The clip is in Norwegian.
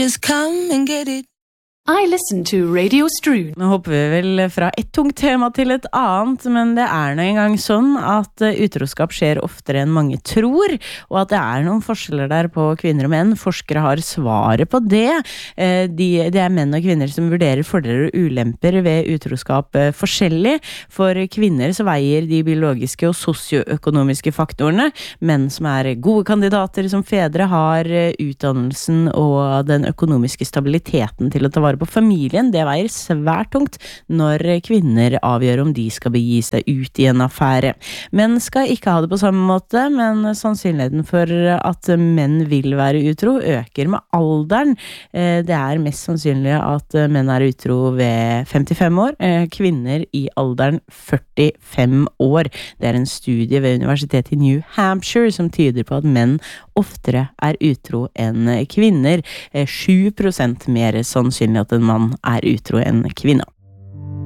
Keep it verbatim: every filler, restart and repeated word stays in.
Just come and get it. I listen to Radio Strun. Nå hopper vi vel fra et tungt tema til et annet, men det er nå engang sånn at utroskap skjer oftere enn mange tror, og at det er noen forskjeller der på kvinner og menn. Forskere har svaret på det. De, det er menn og kvinner som vurderer fordeler og ulemper ved utroskap forskjellig. For kvinner så veier de biologiske og sosioøkonomiske faktorene. Menn som er gode kandidater som fedre har utdannelsen og den økonomiske stabiliteten til å ta vare på familien, det veier svært tungt når kvinner avgjør om de skal begi seg ut i en affære. Menn skal ikke ha det på samme måte, men sannsynligheten for at menn vil være utro øker med alderen. Det er mest sannsynlig at menn er utro ved femtifem år, kvinner i alderen førtifem år. Det er en studie ved Universitetet i New Hampshire som tyder på at menn oftere er utro enn kvinner. sju prosent mer sannsynlig at en mann er utro enn kvinne.